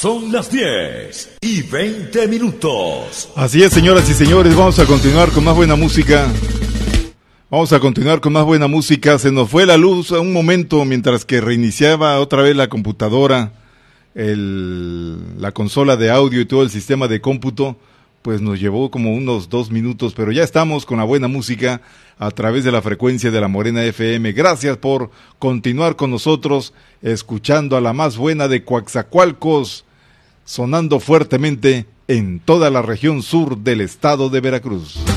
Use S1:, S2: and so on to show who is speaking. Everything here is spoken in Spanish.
S1: Son las 10:20.
S2: Así es, señoras y señores, vamos a continuar con más buena música. Se nos fue la luz a un momento mientras que reiniciaba otra vez la computadora, la consola de audio y todo el sistema de cómputo. Pues nos llevó como unos 2 minutos, pero ya estamos con la buena música a través de la frecuencia de la Morena FM. Gracias por continuar con nosotros, escuchando a la más buena de Coatzacoalcos, sonando fuertemente en toda la región sur del estado de Veracruz.